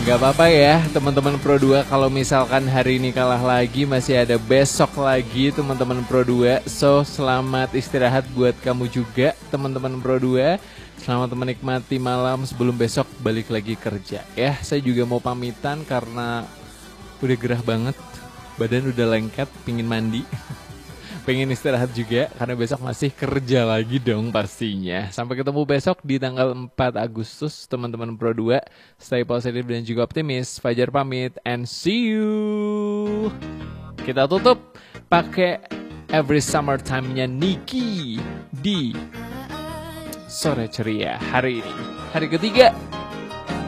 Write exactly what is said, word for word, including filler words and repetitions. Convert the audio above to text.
Gak apa-apa ya teman-teman Pro dua, kalau misalkan hari ini kalah lagi masih ada besok lagi teman-teman Pro dua. So selamat istirahat buat kamu juga teman-teman Pro dua. Selamat menikmati malam sebelum besok balik lagi kerja ya. Saya juga mau pamitan karena udah gerah banget, badan udah lengket, pingin mandi. Pengen istirahat juga karena besok masih kerja lagi dong pastinya. Sampai ketemu besok di tanggal empat Agustus teman-teman Pro dua. Stay positif dan juga optimis. Fajar pamit and see you. Kita tutup pakai Every Summertime-nya Niki di Sore Ceria hari ini. Hari ketiga.